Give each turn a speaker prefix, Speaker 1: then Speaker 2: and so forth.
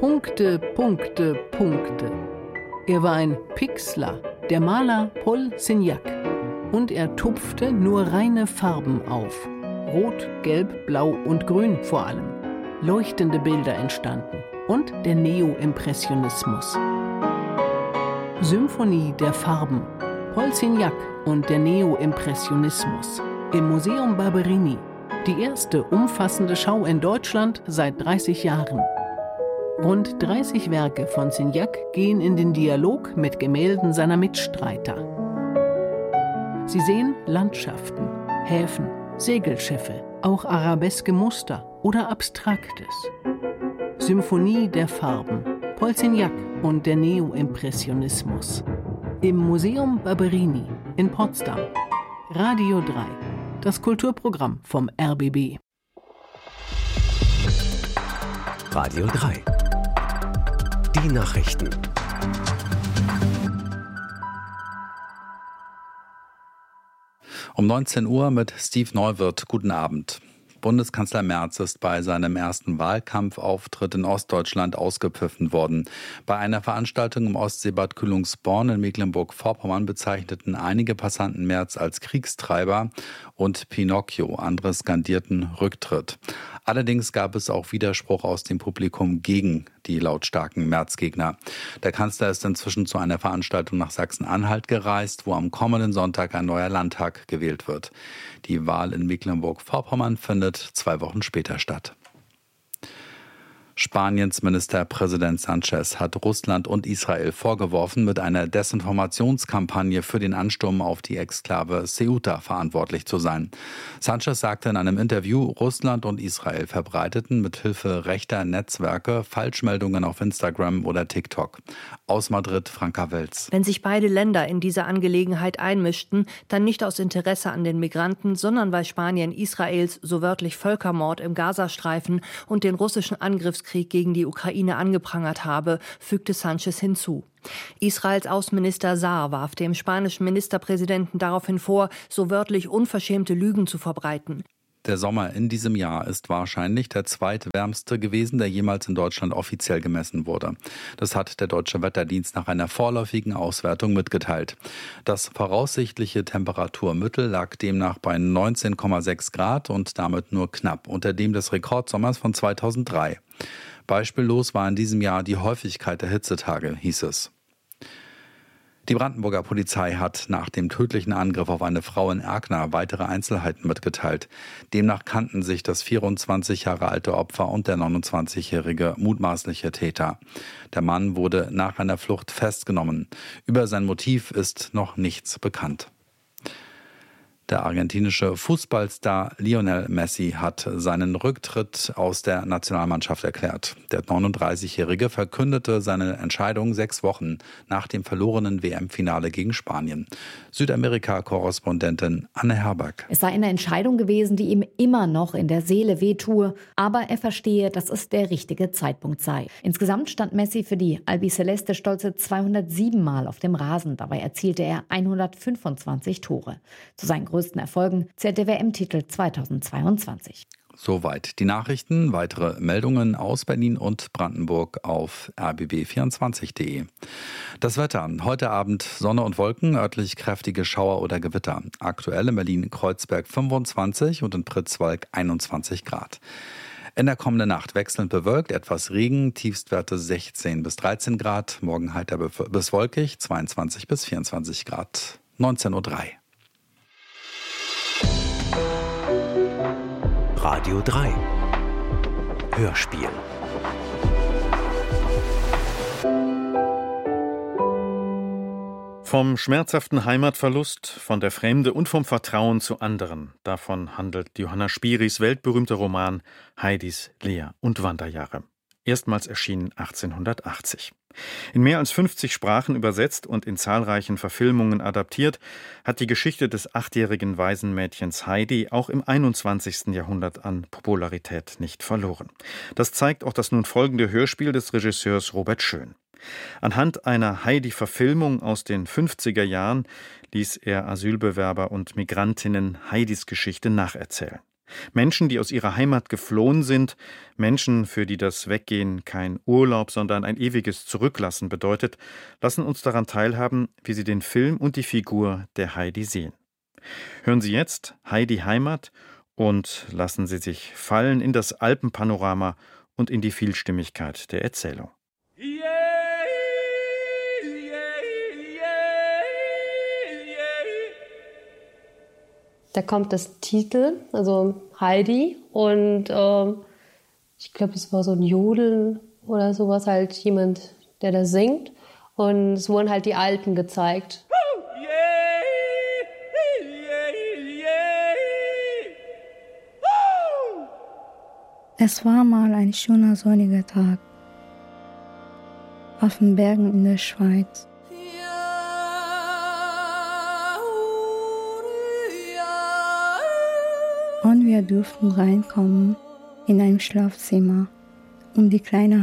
Speaker 1: Punkte, Punkte, Punkte. Er war ein Pixler, der Maler Paul Signac. Und er tupfte nur reine Farben auf. Rot, Gelb, Blau und Grün vor allem. Leuchtende Bilder entstanden. Und der Neo-Impressionismus. Symphonie der Farben. Paul Signac und der Neo-Impressionismus. Im Museum Barberini. Die erste umfassende Schau in Deutschland seit 30 Jahren. Rund 30 Werke von Signac gehen in den Dialog mit Gemälden seiner Mitstreiter. Sie sehen Landschaften, Häfen, Segelschiffe, auch arabeske Muster oder Abstraktes. Symphonie der Farben, Paul Signac und der Neo-Impressionismus. Im Museum Barberini in Potsdam. Radio 3, das Kulturprogramm vom RBB.
Speaker 2: Radio 3. Die Nachrichten.
Speaker 3: Um 19 Uhr mit Steve Neuwirth. Guten Abend. Bundeskanzler Merz ist bei seinem ersten Wahlkampfauftritt in Ostdeutschland ausgepfiffen worden. Bei einer Veranstaltung im Ostseebad Kühlungsborn in Mecklenburg-Vorpommern bezeichneten einige Passanten Merz als Kriegstreiber und Pinocchio. Andere skandierten Rücktritt. Allerdings gab es auch Widerspruch aus dem Publikum gegen die lautstarken Merz-Gegner. Der Kanzler ist inzwischen zu einer Veranstaltung nach Sachsen-Anhalt gereist, wo am kommenden Sonntag ein neuer Landtag gewählt wird. Die Wahl in Mecklenburg-Vorpommern findet 2 Wochen später statt. Spaniens Ministerpräsident Sánchez hat Russland und Israel vorgeworfen, mit einer Desinformationskampagne für den Ansturm auf die Exklave Ceuta verantwortlich zu sein. Sánchez sagte in einem Interview, Russland und Israel verbreiteten mit Hilfe rechter Netzwerke Falschmeldungen auf Instagram oder TikTok. Aus Madrid, Franka Welz.
Speaker 4: Wenn sich beide Länder in diese Angelegenheit einmischten, dann nicht aus Interesse an den Migranten, sondern weil Spanien Israels so wörtlich Völkermord im Gazastreifen und den russischen Angriffskrieg gegen die Ukraine angeprangert habe, fügte Sánchez hinzu. Israels Außenminister Saar warf dem spanischen Ministerpräsidenten daraufhin vor, so wörtlich unverschämte Lügen zu verbreiten.
Speaker 3: Der Sommer in diesem Jahr ist wahrscheinlich der zweitwärmste gewesen, der jemals in Deutschland offiziell gemessen wurde. Das hat der Deutsche Wetterdienst nach einer vorläufigen Auswertung mitgeteilt. Das voraussichtliche Temperaturmittel lag demnach bei 19,6 Grad und damit nur knapp unter dem des Rekordsommers von 2003. Beispiellos war in diesem Jahr die Häufigkeit der Hitzetage, hieß es. Die Brandenburger Polizei hat nach dem tödlichen Angriff auf eine Frau in Erkner weitere Einzelheiten mitgeteilt. Demnach kannten sich das 24 Jahre alte Opfer und der 29-jährige mutmaßliche Täter. Der Mann wurde nach einer Flucht festgenommen. Über sein Motiv ist noch nichts bekannt. Der argentinische Fußballstar Lionel Messi hat seinen Rücktritt aus der Nationalmannschaft erklärt. Der 39-Jährige verkündete seine Entscheidung 6 Wochen nach dem verlorenen WM-Finale gegen Spanien. Südamerika-Korrespondentin Anne Herberg.
Speaker 5: Es sei eine Entscheidung gewesen, die ihm immer noch in der Seele wehtue, aber er verstehe, dass es der richtige Zeitpunkt sei. Insgesamt stand Messi für die Albiceleste stolze 207 Mal auf dem Rasen. Dabei erzielte er 125 Tore. Zu seinen größten Erfolgen zählt der WM-Titel 2022.
Speaker 3: Soweit die Nachrichten. Weitere Meldungen aus Berlin und Brandenburg auf rbb24.de. Das Wetter. Heute Abend Sonne und Wolken, örtlich kräftige Schauer oder Gewitter. Aktuell in Berlin-Kreuzberg 25 und in Pritzwalk 21 Grad. In der kommenden Nacht wechselnd bewölkt, etwas Regen, Tiefstwerte 16 bis 13 Grad. Morgen heiter bis wolkig, 22 bis 24 Grad. 19:03 Uhr.
Speaker 2: Radio 3. Hörspiel.
Speaker 6: Vom schmerzhaften Heimatverlust, von der Fremde und vom Vertrauen zu anderen. Davon handelt Johanna Spiris weltberühmter Roman Heidis Lehr- und Wanderjahre. Erstmals erschienen 1880. In mehr als 50 Sprachen übersetzt und in zahlreichen Verfilmungen adaptiert, hat die Geschichte des 8-jährigen Waisenmädchens Heidi auch im 21. Jahrhundert an Popularität nicht verloren. Das zeigt auch das nun folgende Hörspiel des Regisseurs Robert Schön. Anhand einer Heidi-Verfilmung aus den 50er Jahren ließ er Asylbewerber und Migrantinnen Heidis Geschichte nacherzählen. Menschen, die aus ihrer Heimat geflohen sind, Menschen, für die das Weggehen kein Urlaub, sondern ein ewiges Zurücklassen bedeutet, lassen uns daran teilhaben, wie sie den Film und die Figur der Heidi sehen. Hören Sie jetzt Heidi Heimat und lassen Sie sich fallen in das Alpenpanorama und in die Vielstimmigkeit der Erzählung.
Speaker 7: Da kommt das Titel, also Heidi, und ich glaube, es war so ein Jodeln oder sowas, halt jemand, der da singt. Und es wurden halt die Alpen gezeigt.
Speaker 8: Es war mal ein schöner sonniger Tag auf den Bergen in der Schweiz. Und wir durften reinkommen in ein Schlafzimmer. Und die kleine